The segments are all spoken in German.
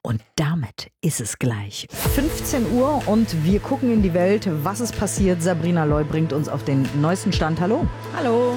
Und damit ist es gleich 15 Uhr und wir gucken in die Welt. Was ist passiert? Sabrina Loy bringt uns auf den neuesten Stand. Hallo. Hallo.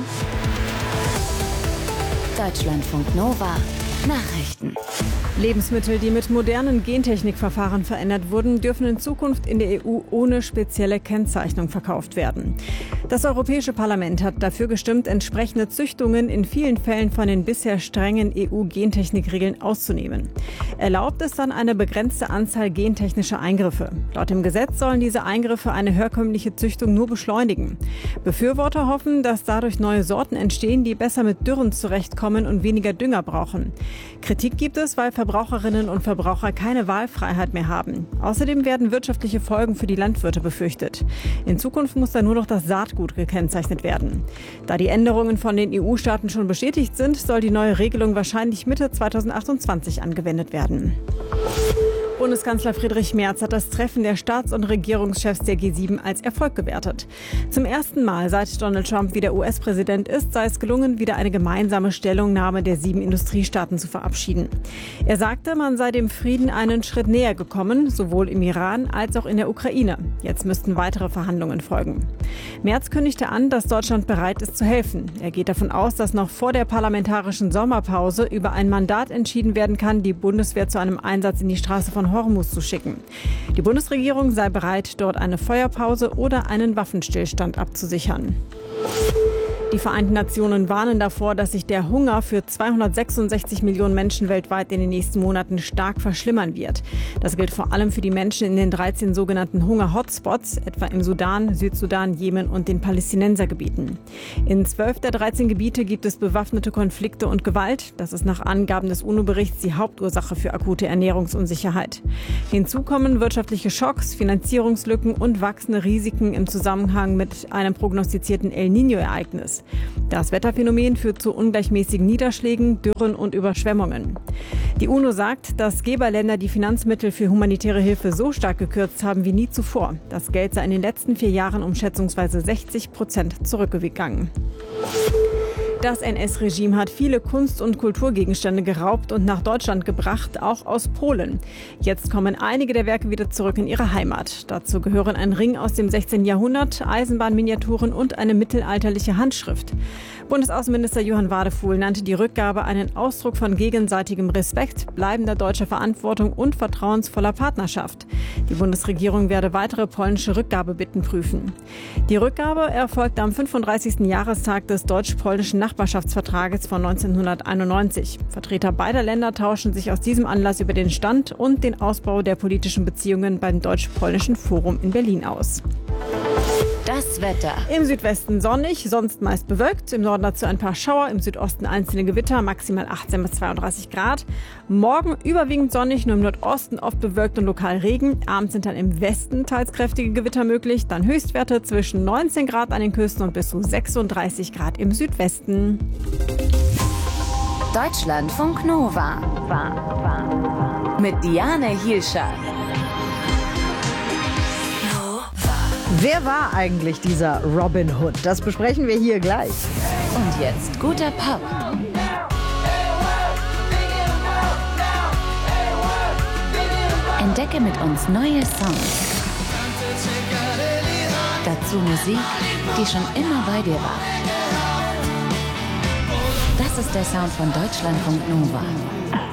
Deutschlandfunk Nova. Nachrichten. Lebensmittel, die mit modernen Gentechnikverfahren verändert wurden, dürfen in Zukunft in der EU ohne spezielle Kennzeichnung verkauft werden. Das Europäische Parlament hat dafür gestimmt, entsprechende Züchtungen in vielen Fällen von den bisher strengen EU-Gentechnikregeln auszunehmen. Erlaubt ist dann eine begrenzte Anzahl gentechnischer Eingriffe. Laut dem Gesetz sollen diese Eingriffe eine herkömmliche Züchtung nur beschleunigen. Befürworter hoffen, dass dadurch neue Sorten entstehen, die besser mit Dürren zurechtkommen und weniger Dünger brauchen. Kritik gibt es, weil Verbraucherinnen und Verbraucher keine Wahlfreiheit mehr haben. Außerdem werden wirtschaftliche Folgen für die Landwirte befürchtet. In Zukunft muss dann nur noch das Saatgut gekennzeichnet werden. Da die Änderungen von den EU-Staaten schon bestätigt sind, soll die neue Regelung wahrscheinlich Mitte 2028 angewendet werden. Bundeskanzler Friedrich Merz hat das Treffen der Staats- und Regierungschefs der G7 als Erfolg gewertet. Zum ersten Mal, seit Donald Trump wieder US-Präsident ist, sei es gelungen, wieder eine gemeinsame Stellungnahme der 7 Industriestaaten zu verabschieden. Er sagte, man sei dem Frieden einen Schritt näher gekommen, sowohl im Iran als auch in der Ukraine. Jetzt müssten weitere Verhandlungen folgen. Merz kündigte an, dass Deutschland bereit ist zu helfen. Er geht davon aus, dass noch vor der parlamentarischen Sommerpause über ein Mandat entschieden werden kann, die Bundeswehr zu einem Einsatz in die Straße von Hormuz zu schicken. Die Bundesregierung sei bereit, dort eine Feuerpause oder einen Waffenstillstand abzusichern. Die Vereinten Nationen warnen davor, dass sich der Hunger für 266 Millionen Menschen weltweit in den nächsten Monaten stark verschlimmern wird. Das gilt vor allem für die Menschen in den 13 sogenannten Hunger-Hotspots, etwa im Sudan, Südsudan, Jemen und den Palästinensergebieten. In 12 der 13 Gebiete gibt es bewaffnete Konflikte und Gewalt. Das ist nach Angaben des UNO-Berichts die Hauptursache für akute Ernährungsunsicherheit. Hinzu kommen wirtschaftliche Schocks, Finanzierungslücken und wachsende Risiken im Zusammenhang mit einem prognostizierten El Niño-Ereignis. Das Wetterphänomen führt zu ungleichmäßigen Niederschlägen, Dürren und Überschwemmungen. Die UNO sagt, dass Geberländer die Finanzmittel für humanitäre Hilfe so stark gekürzt haben wie nie zuvor. Das Geld sei in den letzten 4 Jahren um schätzungsweise 60% zurückgegangen. Das NS-Regime hat viele Kunst- und Kulturgegenstände geraubt und nach Deutschland gebracht, auch aus Polen. Jetzt kommen einige der Werke wieder zurück in ihre Heimat. Dazu gehören ein Ring aus dem 16. Jahrhundert, Eisenbahnminiaturen und eine mittelalterliche Handschrift. Bundesaußenminister Johann Wadefuhl nannte die Rückgabe einen Ausdruck von gegenseitigem Respekt, bleibender deutscher Verantwortung und vertrauensvoller Partnerschaft. Die Bundesregierung werde weitere polnische Rückgabebitten prüfen. Die Rückgabe erfolgte am 35. Jahrestag des deutsch-polnischen Nachbarschaftsvertrages von 1991. Vertreter beider Länder tauschen sich aus diesem Anlass über den Stand und den Ausbau der politischen Beziehungen beim Deutsch-Polnischen Forum in Berlin aus. Das Wetter. Im Südwesten sonnig, sonst meist bewölkt. Im Norden dazu ein paar Schauer, im Südosten einzelne Gewitter, maximal 18 bis 32 Grad. Morgen überwiegend sonnig, nur im Nordosten oft bewölkt und lokal Regen. Abends sind dann im Westen teils kräftige Gewitter möglich. Dann Höchstwerte zwischen 19 Grad an den Küsten und bis zu 36 Grad im Südwesten. Deutschlandfunk Nova. Mit Diane Hielscher. Wer war eigentlich dieser Robin Hood? Das besprechen wir hier gleich. Und jetzt guter Pop. Entdecke mit uns neue Songs. Dazu Musik, die schon immer bei dir war. Das ist der Sound von Deutschlandfunk Nova.